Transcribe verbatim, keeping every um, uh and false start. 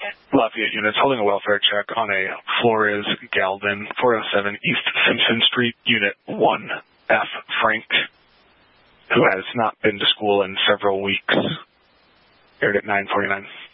Lafayette units holding a welfare check on a Flores Galvin, four oh seven East Simpson Street, Unit one F. Frank, who has not been to school in several weeks. Aired at nine forty-nine.